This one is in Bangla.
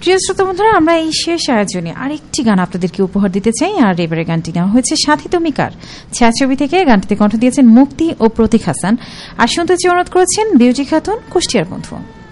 প্রিয় শ্রোতা বন্ধুরা, আমরা এই শেষ আয়োজনে আরেকটি গান আপনাদেরকে উপহার দিতে চাই। আর এবারে গানটি নেওয়া হয়েছে সাথী তুমিকার ছায়াছবি থেকে। গানটিতে কণ্ঠ দিয়েছেন মুক্তি ও প্রতীক হাসান। আর শুনতে অনুরোধ করেছেন বিউটি খাতুন কুষ্টিয়ার বন্ধু।